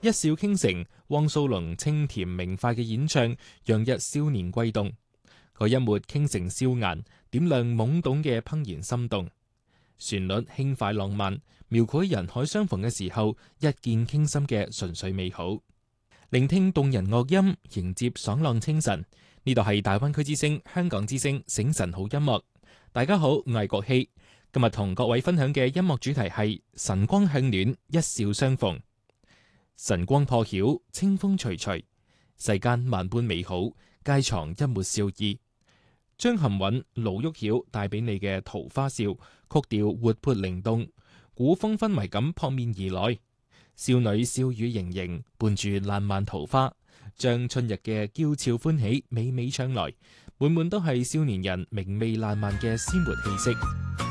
一笑傾城，汪蘇泷清甜明快嘅演唱，洋溢少年悸動。嗰一抹傾城笑顏，點亮懵懂嘅怦然心動。旋律輕快浪漫，描繪人海相逢嘅時候一見傾心嘅純粹美好。聆聽動人樂音，迎接爽朗清晨。呢度係大灣區之聲、香港之聲醒晨好音樂。大家好，我係國希。今日同各位分享嘅音樂主題係晨光向暖，一笑相逢。晨光破曉，清風徐徐，世間萬般美好，皆藏一抹笑意。張含韻、盧毓曉帶俾你嘅桃花笑，曲調活潑靈動，古風氛圍感撲面而來。少女笑語盈盈，伴住爛漫桃花，將春日嘅嬌俏歡喜娓娓唱來，滿滿都係少年人明媚爛漫嘅鮮活氣息。